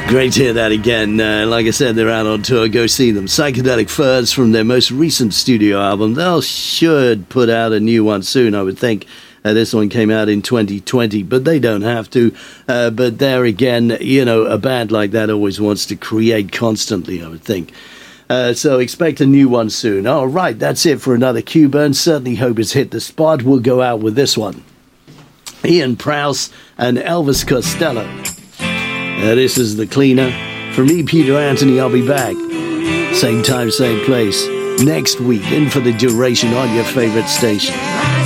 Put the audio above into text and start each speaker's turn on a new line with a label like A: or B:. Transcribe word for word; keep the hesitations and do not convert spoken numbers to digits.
A: Great to hear that again. Uh, like I said, they're out on tour. Go see them. Psychedelic Furs from their most recent studio album. They'll should put out a new one soon, I would think. Uh, this one came out in twenty twenty, but they don't have to. Uh, but there again, you know, a band like that always wants to create constantly, I would think. Uh, so expect a new one soon. All right, that's it for another Q-Burn. Certainly hope it's hit the spot. We'll go out with this one. Ian Prowse and Elvis Costello. Uh, this is The Cleaner. For me, Peter Anthony, I'll be back. Same time, same place. Next week, in for the duration on your favorite station.